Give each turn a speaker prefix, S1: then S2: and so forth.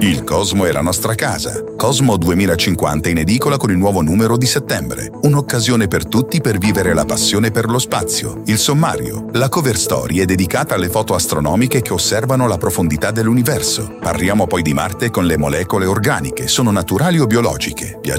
S1: Il Cosmo è la nostra casa. Cosmo 2050 in edicola con il nuovo numero di settembre. Un'occasione per tutti per vivere la passione per lo spazio. Il sommario. La cover story è dedicata alle foto astronomiche che osservano la profondità dell'universo. Parliamo poi di Marte con le molecole organiche. Sono naturali o biologiche?